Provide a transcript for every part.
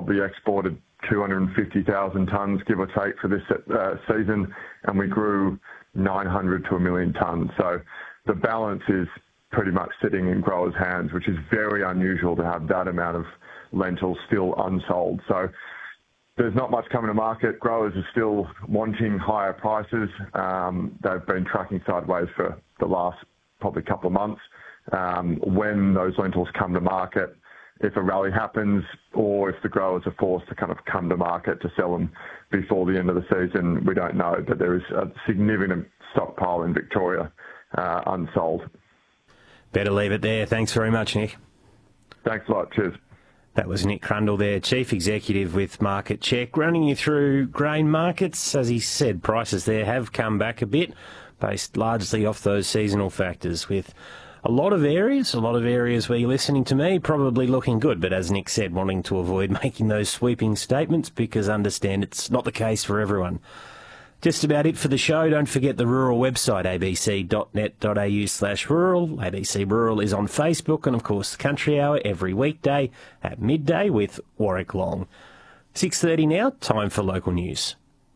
probably exported 250,000 tonnes, give or take, for this season, and we grew 900 to 1 million tonnes. So the balance is pretty much sitting in growers' hands, which is very unusual to have that amount of lentils still unsold. So there's not much coming to market. Growers are still wanting higher prices. They've been tracking sideways for the last probably couple of months. When those lentils come to market, if a rally happens or if the growers are forced to kind of come to market to sell them before the end of the season, we don't know. But there is a significant stockpile in Victoria unsold. Better leave it there. Thanks very much, Nick. Thanks a lot. Cheers. That was Nick Crundle there, Chief Executive with Market Check, running you through grain markets. As he said, prices there have come back a bit, based largely off those seasonal factors, with a lot of areas where you're listening to me probably looking good, but as Nick said, wanting to avoid making those sweeping statements because understand it's not the case for everyone. Just about it for the show. Don't forget the Rural website, abc.net.au/rural. ABC Rural is on Facebook, and of course the Country Hour every weekday at midday with Warwick Long. 6:30 now, time for local news.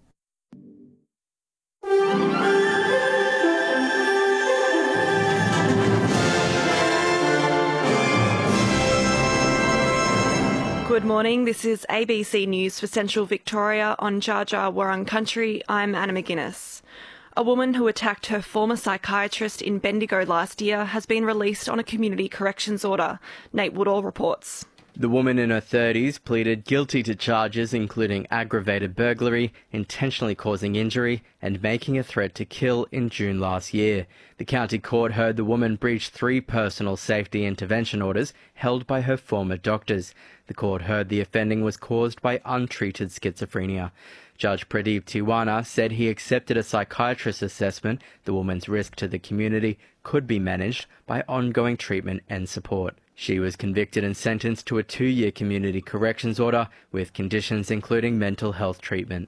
Good morning, this is ABC News for Central Victoria on Jar Jar Wurrung Country. I'm Anna McGuinness. A woman who attacked her former psychiatrist in Bendigo last year has been released on a community corrections order. Nate Woodall reports. The woman in her 30s pleaded guilty to charges including aggravated burglary, intentionally causing injury and making a threat to kill in June last year. The county court heard the woman breached 3 personal safety intervention orders held by her former doctors. The court heard the offending was caused by untreated schizophrenia. Judge Pradeep Tiwana said he accepted a psychiatrist's assessment the woman's risk to the community could be managed by ongoing treatment and support. She was convicted and sentenced to a 2-year community corrections order with conditions including mental health treatment.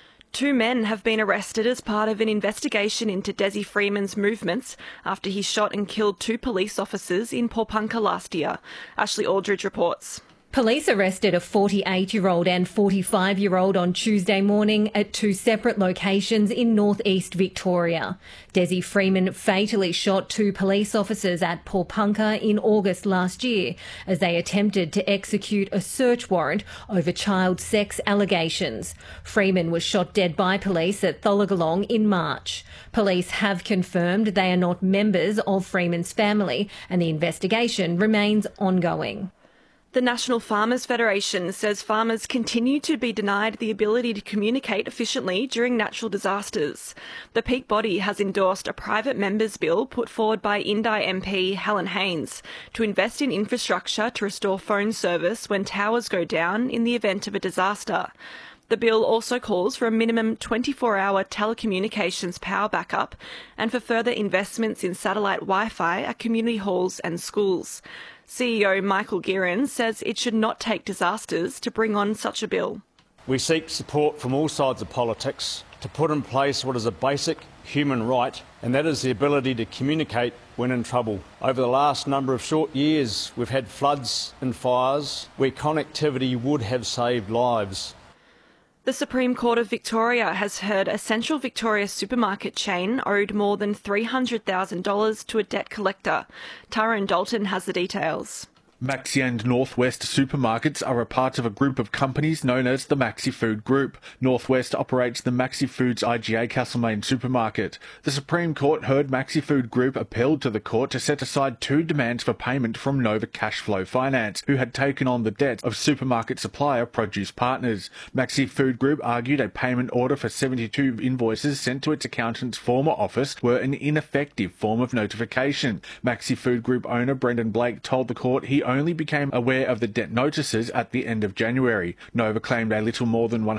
2 men have been arrested as part of an investigation into Desi Freeman's movements after he shot and killed 2 police officers in Paulpunka last year. Ashley Aldridge reports. Police arrested a 48-year-old and 45-year-old on Tuesday morning at 2 separate locations in northeast Victoria. Desi Freeman fatally shot 2 police officers at Paulpunka in August last year as they attempted to execute a search warrant over child sex allegations. Freeman was shot dead by police at Tholagolong in March. Police have confirmed they are not members of Freeman's family and the investigation remains ongoing. The National Farmers Federation says farmers continue to be denied the ability to communicate efficiently during natural disasters. The peak body has endorsed a private members' bill put forward by Indi MP Helen Haines to invest in infrastructure to restore phone service when towers go down in the event of a disaster. The bill also calls for a minimum 24-hour telecommunications power backup and for further investments in satellite Wi-Fi at community halls and schools. CEO Michael Guerin says it should not take disasters to bring on such a bill. We seek support from all sides of politics to put in place what is a basic human right, and that is the ability to communicate when in trouble. Over the last number of short years, we've had floods and fires where connectivity would have saved lives. The Supreme Court of Victoria has heard a Central Victoria supermarket chain owed more than $300,000 to a debt collector. Tyrone Dalton has the details. Maxi and Northwest supermarkets are a part of a group of companies known as the Maxi Food Group. Northwest operates the Maxi Foods IGA Castlemaine supermarket. The Supreme Court heard Maxi Food Group appealed to the court to set aside 2 demands for payment from Nova Cashflow Finance, who had taken on the debt of supermarket supplier Produce Partners. Maxi Food Group argued a payment order for 72 invoices sent to its accountant's former office were an ineffective form of notification. Maxi Food Group owner Brendan Blake told the court he only became aware of the debt notices at the end of January. Nova claimed a little more than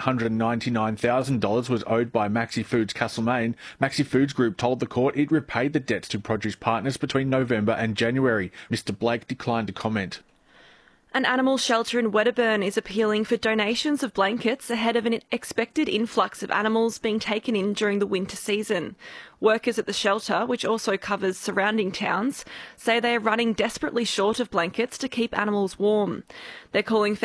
$199,000 was owed by Maxi Foods Castlemaine. Maxi Foods Group told the court it repaid the debts to Produce Partners between November and January. Mr. Blake declined to comment. An animal shelter in Wedderburn is appealing for donations of blankets ahead of an expected influx of animals being taken in during the winter season. Workers at the shelter, which also covers surrounding towns, say they are running desperately short of blankets to keep animals warm. They're calling for